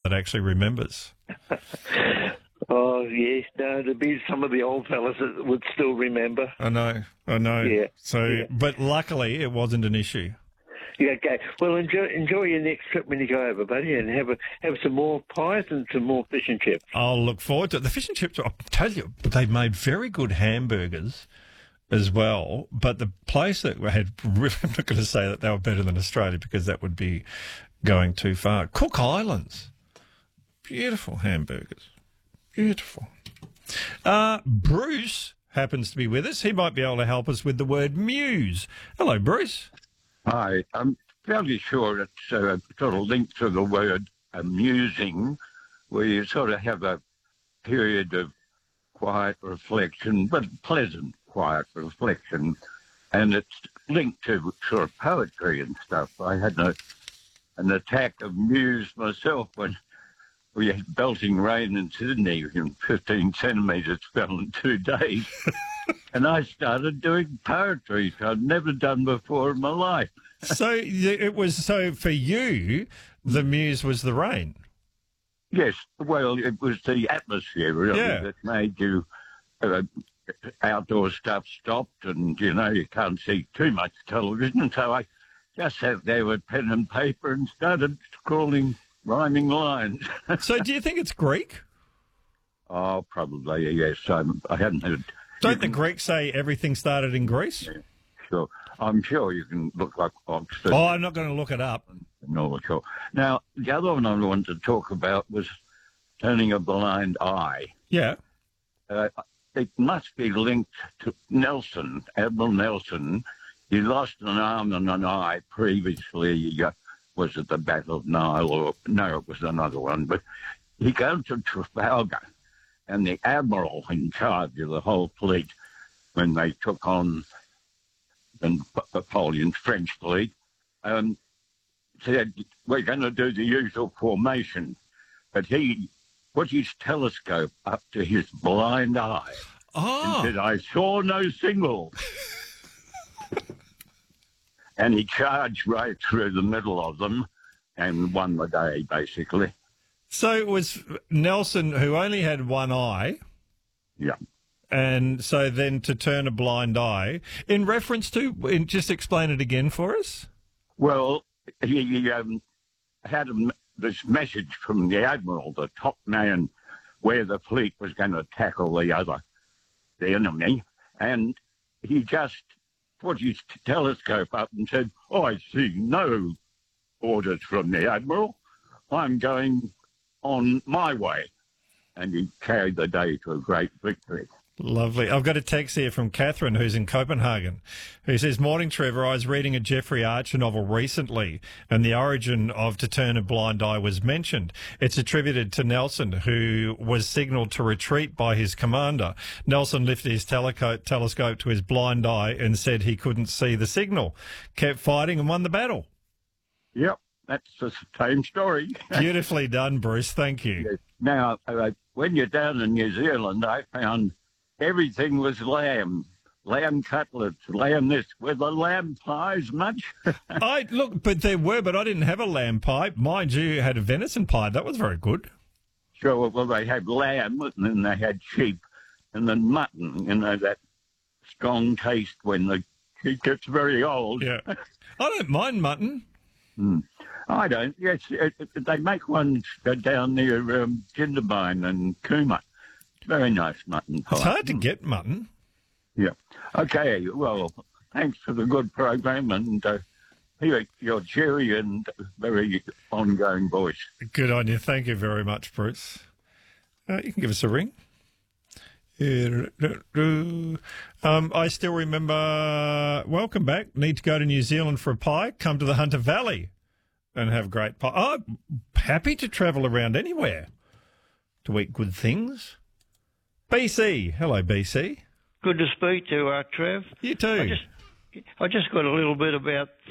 that actually remembers. Oh, yes. No, there'd be some of the old fellas that would still remember. I know. Yeah. So, Yeah. but luckily it wasn't an issue. Yeah, okay. Well, enjoy your next trip when you go over, buddy, and have some more pies and some more fish and chips. I'll look forward to it. The fish and chips, I'll tell you, they made very good hamburgers as well. But the place that had, I'm not going to say that they were better than Australia because that would be going too far. Cook Islands. Beautiful hamburgers. Beautiful. Bruce happens to be with us. He might be able to help us with the word muse. Hello, Bruce. Hi, I'm fairly sure it's sort of linked to the word amusing, where you sort of have a period of quiet reflection, but pleasant quiet reflection, and it's linked to sort of poetry and stuff. I had an attack of muse myself when we had belting rain in Sydney, and 15 centimetres fell in 2 days. And I started doing poetry I'd never done before in my life. So for you, the muse was the rain. Yes, well, it was the atmosphere really that made you outdoor stuff stopped, and you can't see too much television. So I just sat there with pen and paper and started scrawling rhyming lines. So do you think it's Greek? Oh, probably yes. I hadn't heard. Don't the Greeks say everything started in Greece? Yeah, sure. I'm sure you can look like Oxford. Oh, I'm not going to look it up. No, sure. Now, the other one I wanted to talk about was turning a blind eye. Yeah. It must be linked to Nelson, Admiral Nelson. He lost an arm and an eye previously. Was it the Battle of Nile? Or no, it was another one. But he goes to Trafalgar, and the admiral in charge of the whole fleet, when they took on Napoleon's French fleet, said, we're going to do the usual formation. But he put his telescope up to his blind eye and said, I saw no signal. And he charged right through the middle of them and won the day, basically. So it was Nelson who only had one eye. Yeah. And so then to turn a blind eye, in reference to, just explain it again for us. Well, he had this message from the admiral, the top man, where the fleet was going to tackle the enemy, and he just put his telescope up and said, I see no orders from the admiral. I'm going on my way. And he carried the day to a great victory. Lovely. I've got a text here from Catherine, who's in Copenhagen, who says, Morning, Trevor. I was reading a Jeffrey Archer novel recently, and the origin of To Turn a Blind Eye was mentioned. It's attributed to Nelson, who was signalled to retreat by his commander. Nelson lifted his telescope to his blind eye and said he couldn't see the signal, kept fighting and won the battle. Yep, that's the same story. Beautifully done, Bruce. Thank you. Yes. Now, when you're down in New Zealand, I found everything was lamb cutlets, lamb this. Were the lamb pies much? But there were, but I didn't have a lamb pie. Mind you, had a venison pie. That was very good. Sure, well, they had lamb, and then they had sheep, and then mutton, that strong taste when the sheep gets very old. Yeah. I don't mind mutton. I don't. Yes, they make one down near Jindabyne and Cooma. Very nice mutton pie. It's hard to get mutton. Yeah. Okay, well, thanks for the good program, and your cheery and very ongoing voice. Good on you. Thank you very much, Bruce. You can give us a ring. I still remember, welcome back. Need to go to New Zealand for a pie. Come to the Hunter Valley and have great pie. Oh, happy to travel around anywhere to eat good things. BC. Hello, BC. Good to speak to, Trev. You too. I just got a little bit about